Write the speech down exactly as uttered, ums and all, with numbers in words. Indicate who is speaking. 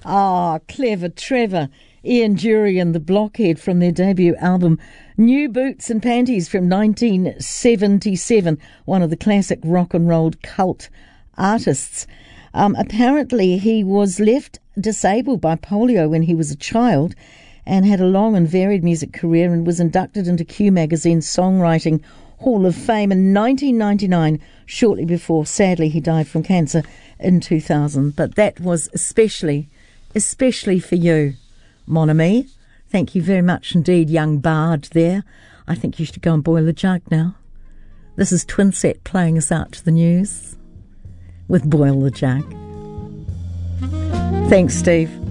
Speaker 1: Ah, clever Trevor. Ian Dury and the Blockhead from their debut album New Boots and Panties from nineteen seventy-seven, one of the classic rock and roll cult artists. Um, apparently he was left disabled by polio when he was a child and had a long and varied music career and was inducted into Q Magazine's Songwriting Hall of Fame in nineteen ninety-nine, shortly before, sadly, he died from cancer in two thousand. But that was especially, especially for you, mon ami. Thank you very much indeed, young bard there. I think you should go and boil a jug now. This is Twinset playing us out to the news with Boil the Jug. Thanks, Steve.